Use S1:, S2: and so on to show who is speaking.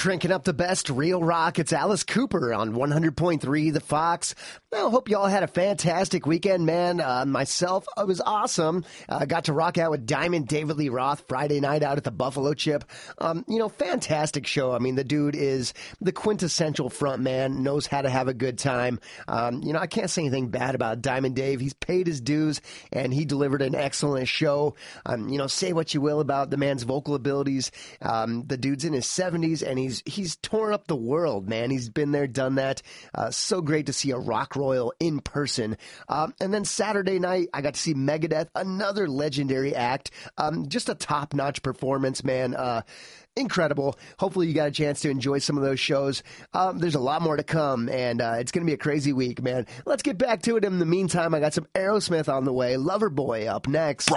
S1: Cranking up the best real rock. It's Alice Cooper on 100.3 The Fox. Well, hope you all had a fantastic weekend, man. Myself, it was awesome. Got to rock out with Diamond David Lee Roth Friday night out at the Buffalo Chip. Fantastic show. I mean, the dude is the quintessential front man, knows how to have a good time. I can't say anything bad about Diamond Dave. He's paid his dues, and he delivered an excellent show. Say what you will about the man's vocal abilities. The dude's in his 70s, and he's torn up the world, man. He's been there, done that. So great to see a rock royal in person. And then Saturday night, I got to see Megadeth, another legendary act. Just a top-notch performance, man. Incredible. Hopefully you got a chance to enjoy some of those shows. There's a lot more to come, and it's going to be a crazy week, man. Let's get back to it. In the meantime, I got some Aerosmith on the way. Loverboy up next.